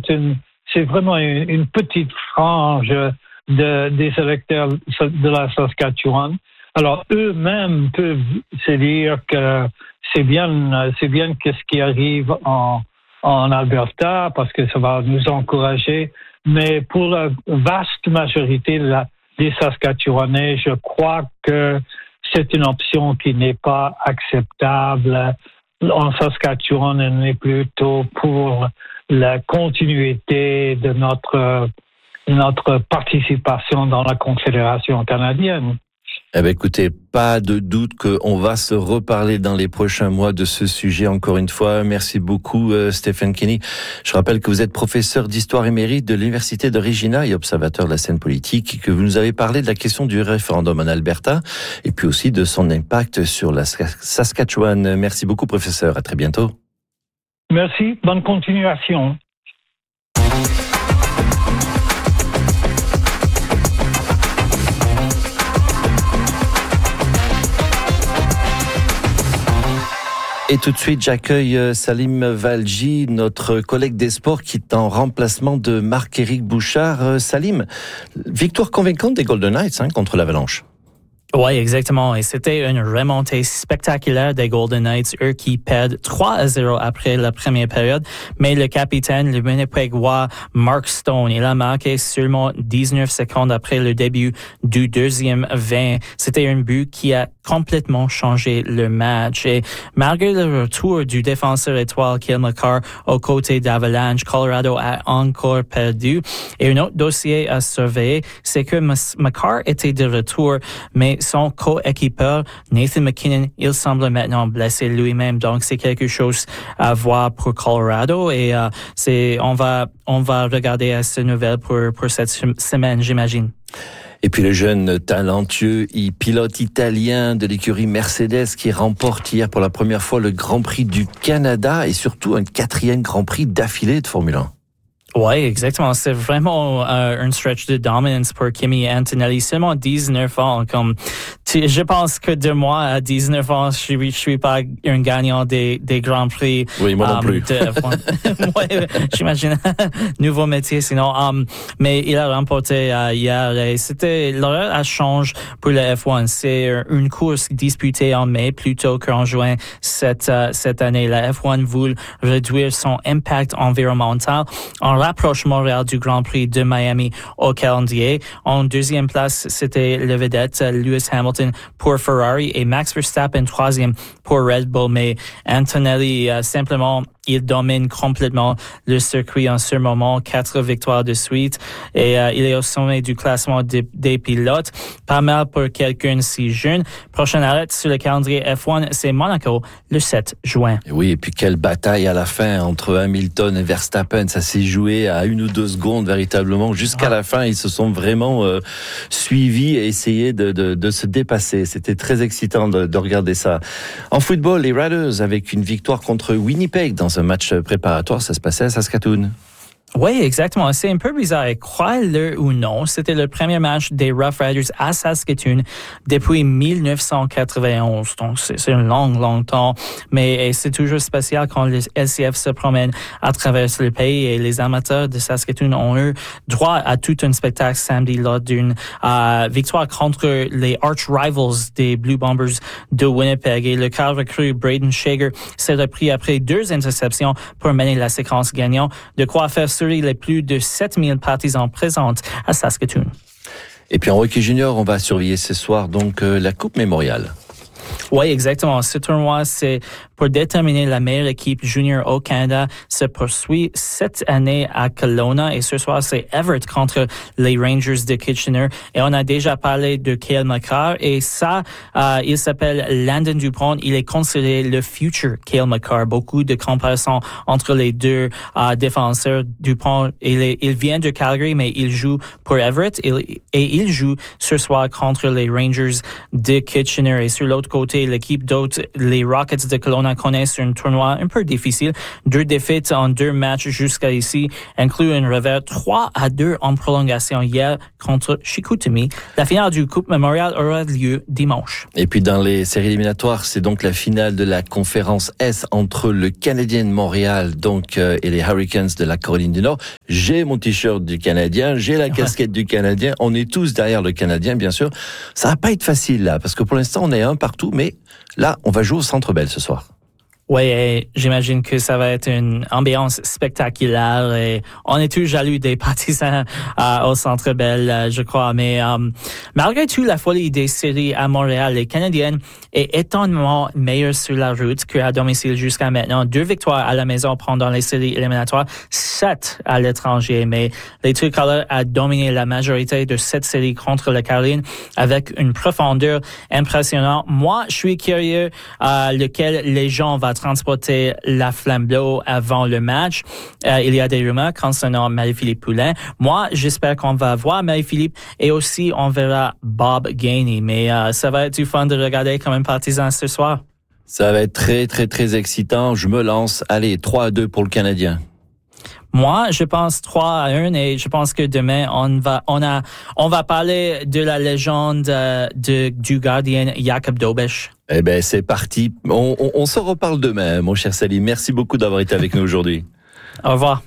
c'est vraiment une petite frange des électeurs de la Saskatchewan. Alors, eux-mêmes peuvent se dire que c'est bien qu'est-ce qui arrive en Alberta parce que ça va nous encourager. Mais pour la vaste majorité des Saskatchewanais, je crois que c'est une option qui n'est pas acceptable. En Saskatchewan, on est plutôt pour la continuité de notre participation dans la Confédération canadienne. Eh bien, écoutez, pas de doute qu'on va se reparler dans les prochains mois de ce sujet. Encore une fois, merci beaucoup, Stephen Kenny. Je rappelle que vous êtes professeur d'histoire émérite de l'Université de Regina et observateur de la scène politique, et que vous nous avez parlé de la question du référendum en Alberta et puis aussi de son impact sur la Saskatchewan. Merci beaucoup, professeur. À très bientôt. Merci. Bonne continuation. Et tout de suite, j'accueille Salim Valji, notre collègue des sports, qui est en remplacement de Marc-Éric Bouchard. Salim, victoire convaincante des Golden Knights contre l'Avalanche. Oui, exactement. Et c'était une remontée spectaculaire des Golden Knights, eux qui perdent 3-0 après la première période. Mais le capitaine, le Winnipégois Mark Stone, il a marqué seulement 19 secondes après le début du deuxième 20. C'était un but qui a complètement changé le match. Et malgré le retour du défenseur étoile Cale Makar aux côtés d'Avalanche, Colorado a encore perdu. Et un autre dossier à surveiller, c'est que Makar était de retour, mais son coéquipeur, Nathan McKinnon, il semble maintenant blessé lui-même. Donc, c'est quelque chose à voir pour Colorado. Et on va regarder à cette nouvelle pour cette semaine, j'imagine. Et puis le jeune talentueux pilote italien de l'écurie Mercedes qui remporte hier pour la première fois le Grand Prix du Canada et surtout un 4e Grand Prix d'affilée de Formule 1. Oui, exactement. C'est vraiment un stretch de dominance pour Kimi Antonelli. Seulement 19 ans. Je pense que de moi à 19 ans, je suis pas un gagnant des Grands Prix. Oui, moi non plus. Ouais, j'imagine. Nouveau métier, sinon. Mais il a remporté hier et l'heure à change pour le F1. C'est une course disputée en mai plutôt qu'en juin cette année. La F1 voulait réduire son impact environnemental en rapproche Montréal du Grand Prix de Miami au calendrier. En deuxième place, c'était le vedette Lewis Hamilton pour Ferrari et Max Verstappen 3e pour Red Bull. Mais Antonelli, simplement, il domine complètement le circuit en ce moment. 4 victoires de suite et il est au sommet du classement des pilotes. Pas mal pour quelqu'un si jeune. Prochaine arrêt sur le calendrier F1, c'est Monaco le 7 juin. Oui, et puis quelle bataille à la fin entre Hamilton et Verstappen. Ça s'est joué à 1 ou 2 secondes véritablement. Jusqu'à la fin, ils se sont vraiment suivis et essayé de se dépasser. C'était très excitant de regarder ça. En football, les Raiders avec une victoire contre Winnipeg dans un match préparatoire, ça se passait à Saskatoon. Oui, exactement. C'est un peu bizarre. Croyez-le ou non, c'était le premier match des Rough Riders à Saskatoon depuis 1991. Donc, c'est un long temps. Mais c'est toujours spécial quand les LCF se promènent à travers le pays et les amateurs de Saskatoon ont eu droit à tout un spectacle samedi lors d'une victoire contre les arch rivals des Blue Bombers de Winnipeg. Et le quart recrue Braden Shager s'est repris après 2 interceptions pour mener la séquence gagnante. De quoi faire les plus de 7000 partisans présentes à Saskatoon. Et puis en hockey junior, on va surveiller ce soir donc la Coupe Mémorial. Oui, exactement. Ce tournoi, c'est pour déterminer la meilleure équipe junior au Canada, se poursuit cette année à Kelowna et ce soir, c'est Everett contre les Rangers de Kitchener. Et on a déjà parlé de Cale Makar et ça, il s'appelle Landon Dupont. Il est considéré le future Cale Makar. Beaucoup de comparaisons entre les deux défenseurs. Dupont, il vient de Calgary, mais il joue pour Everett et il joue ce soir contre les Rangers de Kitchener. Et sur l'autre côté, l'équipe d'hôtes, les Rockets de Kelowna, connaissent un tournoi un peu difficile. 2 défaites en 2 matchs jusqu'à ici, inclut un revers 3-2 en prolongation hier contre Chicoutimi. La finale du Coupe Memorial aura lieu dimanche. Et puis dans les séries éliminatoires, c'est donc la finale de la conférence S entre le Canadien de Montréal et les Hurricanes de la Caroline du Nord. j'ai mon t-shirt du Canadien, j'ai la casquette du Canadien, on est tous derrière le Canadien, bien sûr. Ça va pas être facile, là, parce que pour l'instant, on est un partout, mais là, on va jouer au Centre Bell ce soir. Oui, j'imagine que ça va être une ambiance spectaculaire et on est tous jaloux des partisans au Centre Bell, je crois. Mais malgré tout, la folie des séries à Montréal, les Canadiennes est étonnamment meilleure sur la route qu'à domicile jusqu'à maintenant. 2 victoires à la maison pendant les séries éliminatoires, 7 à l'étranger. Mais les Tricolores a dominé la majorité de cette série contre la Caroline avec une profondeur impressionnante. Moi, je suis curieux lequel les gens vont transporter la flamme bleue avant le match. Il y a des rumeurs concernant Marie-Philippe Poulin. Moi, j'espère qu'on va voir Marie-Philippe et aussi on verra Bob Gainey. Mais ça va être du fun de regarder comme un partisan ce soir. Ça va être très, très, très excitant. Je me lance. Allez, 3-2 pour le Canadien. Moi, je pense 3-1 et je pense que demain, on va parler de la légende du gardien Jakub Dobeš. Eh ben, c'est parti. On se reparle demain, mon cher Salim. Merci beaucoup d'avoir été avec nous aujourd'hui. Au revoir.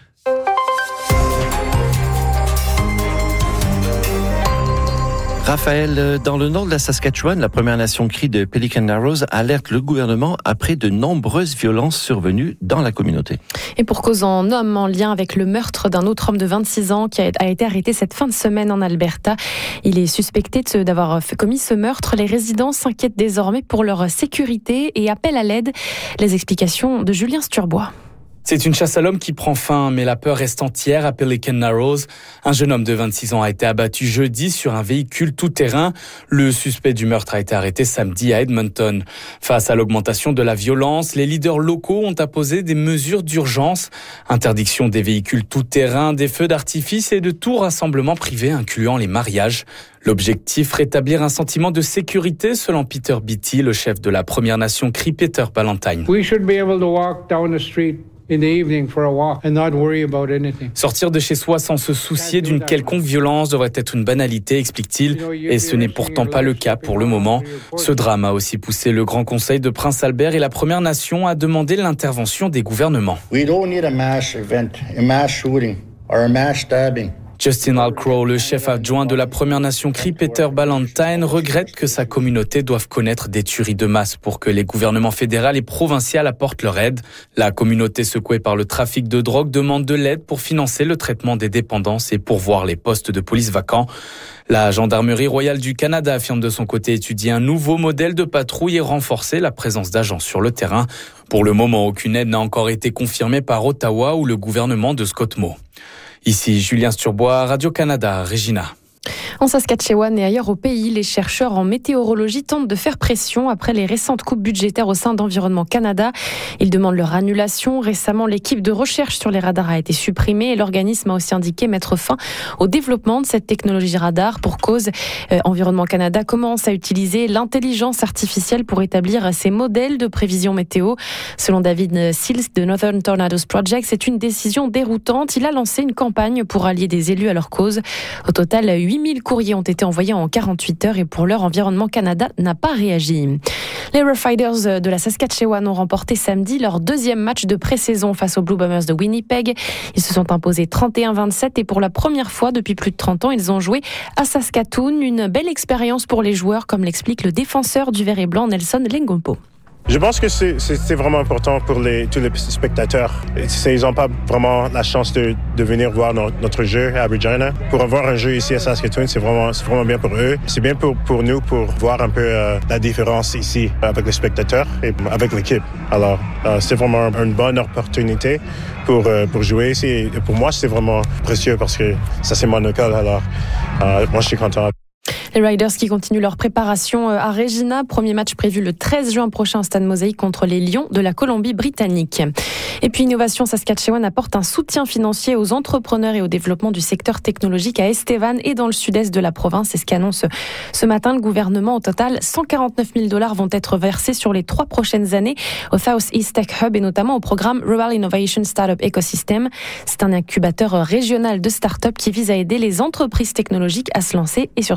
Raphaël, dans le nord de la Saskatchewan, la Première Nation Cri de Pelican Narrows alerte le gouvernement après de nombreuses violences survenues dans la communauté. Et pour cause en homme, en lien avec le meurtre d'un autre homme de 26 ans qui a été arrêté cette fin de semaine en Alberta. Il est suspecté d'avoir commis ce meurtre. Les résidents s'inquiètent désormais pour leur sécurité et appellent à l'aide. Les explications de Julien Sturbois. C'est une chasse à l'homme qui prend fin, mais la peur reste entière à Pelican Narrows. Un jeune homme de 26 ans a été abattu jeudi sur un véhicule tout-terrain. Le suspect du meurtre a été arrêté samedi à Edmonton. Face à l'augmentation de la violence, les leaders locaux ont apposé des mesures d'urgence. Interdiction des véhicules tout-terrain, des feux d'artifice et de tout rassemblement privé, incluant les mariages. L'objectif, rétablir un sentiment de sécurité, selon Peter Beattie, le chef de la Première Nation Cri Peter Ballantyne. We should be able to walk down the street in the evening for a walk and not worry about anything. Sortir de chez soi sans se soucier d'une quelconque violence devrait être une banalité, explique-t-il, et ce n'est pourtant pas le cas pour le moment. Ce drame a aussi poussé le Grand Conseil de Prince Albert et la Première Nation à demander l'intervention des gouvernements. We don't need a mass event, a mass shooting or a mass stabbing. Justin Alcrow, le chef adjoint de la Première Nation Cri Peter Ballantyne, regrette que sa communauté doive connaître des tueries de masse pour que les gouvernements fédéral et provincial apportent leur aide. La communauté secouée par le trafic de drogue demande de l'aide pour financer le traitement des dépendances et pourvoir les postes de police vacants. La Gendarmerie royale du Canada affirme de son côté étudier un nouveau modèle de patrouille et renforcer la présence d'agents sur le terrain. Pour le moment, aucune aide n'a encore été confirmée par Ottawa ou le gouvernement de Scott Moe. Ici Julien Sturbois, Radio-Canada, Regina. En Saskatchewan et ailleurs au pays, les chercheurs en météorologie tentent de faire pression après les récentes coupes budgétaires au sein d'Environnement Canada. Ils demandent leur annulation. Récemment, l'équipe de recherche sur les radars a été supprimée et l'organisme a aussi indiqué mettre fin au développement de cette technologie radar. Pour cause, Environnement Canada commence à utiliser l'intelligence artificielle pour établir ses modèles de prévision météo. Selon David Sills de Northern Tornadoes Project, c'est une décision déroutante. Il a lancé une campagne pour allier des élus à leur cause. Au total, 8000 courriers ont été envoyés en 48 heures et pour l'heure, Environnement Canada n'a pas réagi. Les Rough Riders de la Saskatchewan ont remporté samedi leur deuxième match de pré-saison face aux Blue Bombers de Winnipeg. Ils se sont imposés 31-27 et pour la première fois depuis plus de 30 ans, ils ont joué à Saskatoon. Une belle expérience pour les joueurs, comme l'explique le défenseur du vert et blanc Nelson Lengompo. Je pense que c'est vraiment important pour tous les spectateurs. Ils n'ont pas vraiment la chance de venir voir notre jeu à Regina. Pour avoir un jeu ici à Saskatoon, c'est vraiment bien pour eux. C'est bien pour nous pour voir un peu la différence ici avec les spectateurs et avec l'équipe. Alors, c'est vraiment une bonne opportunité pour jouer ici. Et pour moi, c'est vraiment précieux parce que ça, c'est mon école. Alors, moi, je suis content. Les Riders qui continuent leur préparation à Regina. Premier match prévu le 13 juin prochain au Stade Mosaïque contre les Lions de la Colombie-Britannique. Et puis Innovation Saskatchewan apporte un soutien financier aux entrepreneurs et au développement du secteur technologique à Estevan et dans le sud-est de la province. C'est ce qu'annonce ce matin le gouvernement. Au total, $149 000 vont être versés sur les 3 prochaines années au South East Tech Hub et notamment au programme Rural Innovation Startup Ecosystem. C'est un incubateur régional de start-up qui vise à aider les entreprises technologiques à se lancer et surtout s'installer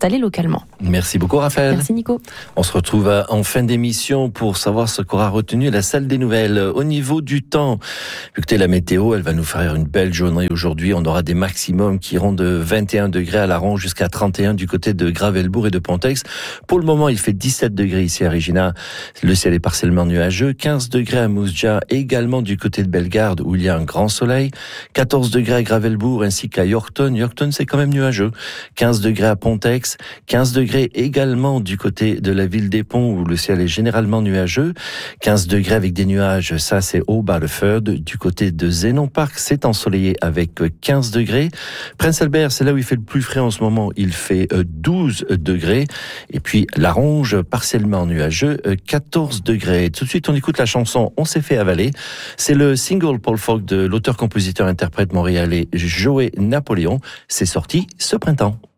s'installer localement. Merci beaucoup Raphaël. Merci Nico. On se retrouve en fin d'émission pour savoir ce qu'aura retenu la salle des nouvelles. Au niveau du temps, écoutez, la météo, elle va nous faire une belle journée aujourd'hui. On aura des maximums qui iront de 21 degrés à la ronde jusqu'à 31 du côté de Gravelbourg et de Pontex. Pour le moment, il fait 17 degrés ici à Regina. Le ciel est partiellement nuageux. 15 degrés à Mousja, également du côté de Bellegarde où il y a un grand soleil. 14 degrés à Gravelbourg ainsi qu'à Yorkton. Yorkton, c'est quand même nuageux. 15 degrés à Pontex. 15 degrés également du côté de la ville des Ponts où le ciel est généralement nuageux. 15 degrés avec des nuages, ça c'est au Balleford. Du côté de Zénon Park, c'est ensoleillé avec 15 degrés. Prince Albert, c'est là où il fait le plus frais en ce moment. Il fait 12 degrés. Et puis La Ronge, partiellement nuageux, 14 degrés. Tout de suite, on écoute la chanson On s'est fait avaler. C'est le single Paul Folk de l'auteur-compositeur-interprète montréalais Joey Napoléon. C'est sorti ce printemps.